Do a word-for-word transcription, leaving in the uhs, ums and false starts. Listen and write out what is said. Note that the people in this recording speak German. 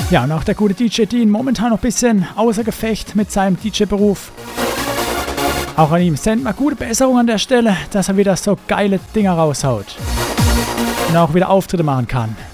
Ja, und auch der gute D J Dean momentan noch ein bisschen außer Gefecht mit seinem D J-Beruf. Auch an ihm sendet mal gute Besserung an der Stelle, dass er wieder so geile Dinger raushaut. Und auch wieder Auftritte machen kann.